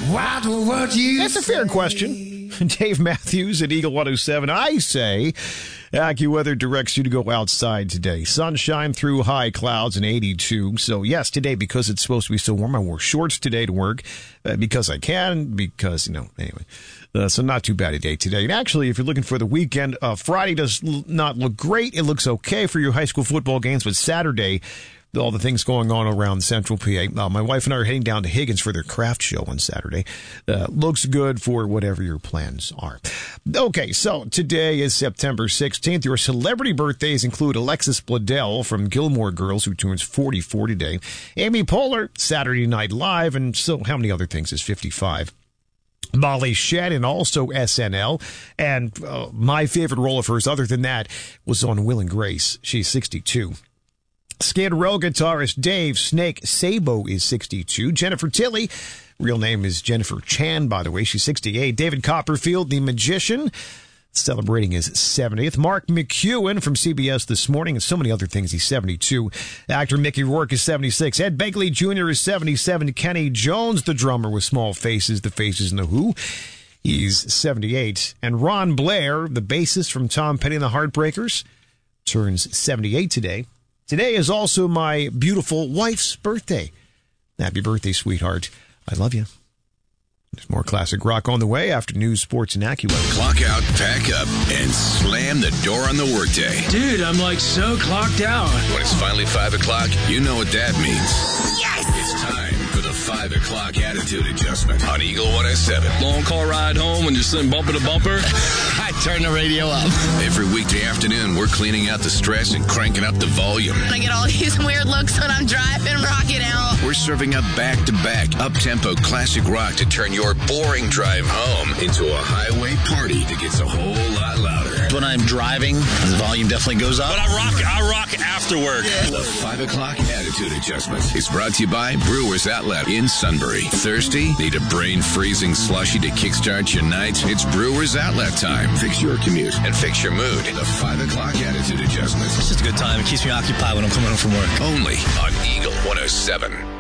That's a fair question. Dave Matthews at Eagle 107. I say AccuWeather directs you to go outside today. Sunshine through high clouds and 82. So, yes, today, because it's supposed to be so warm, I wore shorts today to work because I can, because, anyway. So not too bad a day today. And actually, if you're looking for the weekend, Friday does not look great. It looks okay for your high school football games, but Saturday, all the things going on around Central PA. My wife and I are heading down to Higgins for their craft show on Saturday. Looks good for whatever your plans are. Okay, so today is September 16th. Your celebrity birthdays include Alexis Bledel from Gilmore Girls, who turns 44 today. Amy Poehler, Saturday Night Live, and so how many other things is 55? Molly Shannon, also SNL, and my favorite role of hers, other than that, was on Will and Grace. She's 62. Skid Row guitarist Dave Snake Sabo is 62. Jennifer Tilly, real name is Jennifer Chan, by the way. She's 68. David Copperfield, the magician, celebrating his 70th. Mark McEwen from CBS This Morning, and so many other things. He's 72. Actor Mickey Rourke is 76. Ed Begley Jr. is 77. Kenny Jones, the drummer with Small Faces, the Faces and the Who, he's 78. And Ron Blair, the bassist from Tom Petty and the Heartbreakers, turns 78 today. Today is also my beautiful wife's birthday. Happy birthday, sweetheart. I love you. There's more classic rock on the way after news, sports, and AccuWeather. Clock out, pack up, and slam the door on the workday. Dude, I'm so clocked out. When it's finally 5 o'clock, you know what that means. Yes! It's time for the 5 o'clock attitude adjustment on Eagle 107. Long car ride home when you're sitting bumper to bumper. I turn the radio up. Every weekday afternoon, we're cleaning out the stress and cranking up the volume. I get all these weird looks when I'm driving, rocking out. We're serving up back-to-back, up-tempo classic rock to turn your boring drive home into a highway party that gets a whole lot louder. When I'm driving, the volume definitely goes up. But I rock after work. The 5 o'clock attitude adjustment is brought to you by Brewers Outlet in Sunbury. Thirsty? Need a brain-freezing slushie to kickstart your night? It's Brewers Outlet time. Fix your commute and fix your mood. The 5 o'clock attitude adjustment. It's just a good time. It keeps me occupied when I'm coming home from work. Only on Eagle 107.